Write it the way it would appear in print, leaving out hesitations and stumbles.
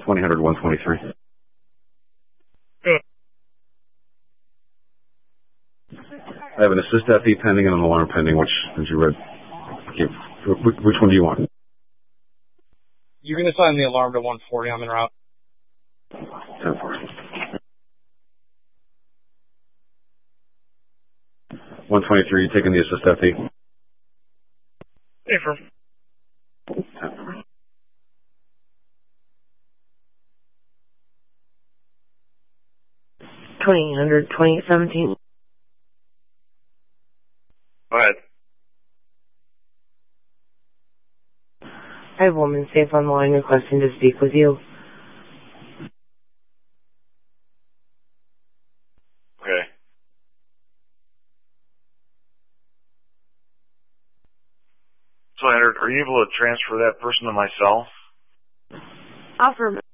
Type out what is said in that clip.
2000 123. I have an assist FE pending and an alarm pending, which, as you read, okay, which one do you want? You're going to sign the alarm to 140. I'm en route. 10-4. 123, you taking the assist FE? Affirm. 10-4. $2,800, 2817. Go ahead. I have a woman safe on the line requesting to speak with you. Okay. So, Leonard, are you able to transfer that person to my cell? Affirm.